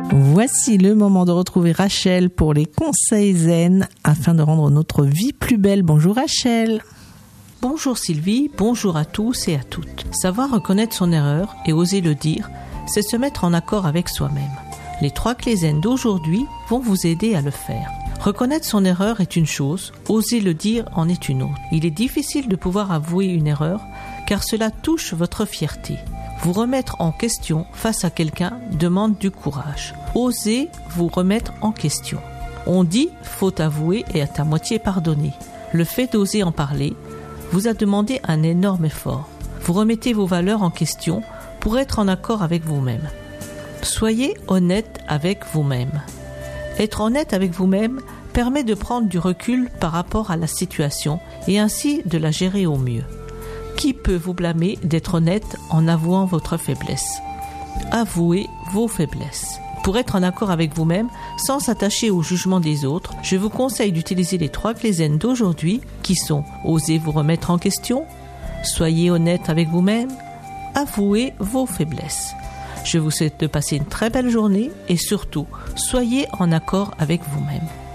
Voici le moment de retrouver Rachel pour les conseils zen afin de rendre notre vie plus belle. Bonjour Rachel. Bonjour Sylvie, bonjour à tous et à toutes. Savoir reconnaître son erreur et oser le dire, c'est se mettre en accord avec soi-même. Les 3 clés zen d'aujourd'hui vont vous aider à le faire. Reconnaître son erreur est une chose, oser le dire en est une autre. Il est difficile de pouvoir avouer une erreur car cela touche votre fierté. Vous remettre en question face à quelqu'un demande du courage. Osez vous remettre en question. On dit « faute avouée est à moitié pardonnée ». Le fait d'oser en parler vous a demandé un énorme effort. Vous remettez vos valeurs en question pour être en accord avec vous-même. Soyez honnête avec vous-même. Être honnête avec vous-même permet de prendre du recul par rapport à la situation et ainsi de la gérer au mieux. Qui peut vous blâmer d'être honnête en avouant votre faiblesse ? Avouez vos faiblesses. Pour être en accord avec vous-même, sans s'attacher au jugement des autres, je vous conseille d'utiliser les 3 clés zen d'aujourd'hui qui sont « Osez vous remettre en question »,« Soyez honnête avec vous-même »,« Avouez vos faiblesses ». Je vous souhaite de passer une très belle journée et surtout, soyez en accord avec vous-même.